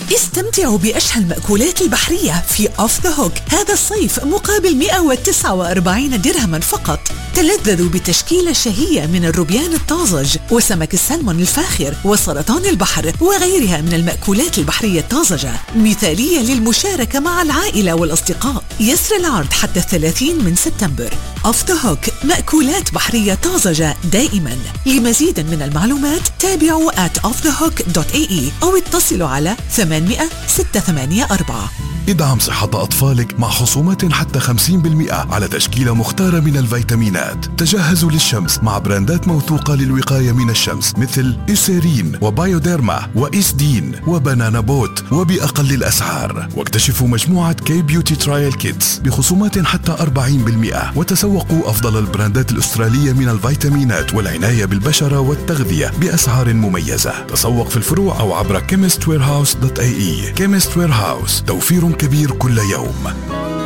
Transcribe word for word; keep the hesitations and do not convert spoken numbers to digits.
استمتعوا بأشهى المأكولات البحرية في أوف ذا هوك هذا الصيف مقابل مئة وتسعة وأربعين درهما فقط. تلذذوا بتشكيلة شهية من الروبيان الطازج وسمك السلمون الفاخر وسرطان البحر وغيرها من المأكولات البحرية الطازجة، مثالية للمشاركة مع العائلة والأصدقاء. يسر العرض حتى الثلاثين من سبتمبر. أوف ذا هوك، مأكولات بحرية طازجة دائما. لمزيد من المعلومات تابعوا آت أوف ذا هوك دوت إيه إي أو اتصلوا على ثمانمئة ستة ثمانية أربعة. ادعم صحة أطفالك مع خصومات حتى خمسين بالمئة على تشكيلة مختارة من الفيتامينات. تجهزوا للشمس مع براندات موثوقة للوقاية من الشمس مثل إيسيرين وبايوديرما وإيسدين وبنانا بوت وبأقل الأسعار. واكتشفوا مجموعة كي بيوتي ترايل كيتس بخصومات حتى أربعين بالمئة. وتسوقوا أفضل البراندات الأسترالية من الفيتامينات والعناية بالبشرة والتغذية بأسعار مميزة. تسوق في الفروع أو عبر كيمست وير هاوس دوت إيه إي. كيمست وير هاوس، توفير كبير كل يوم.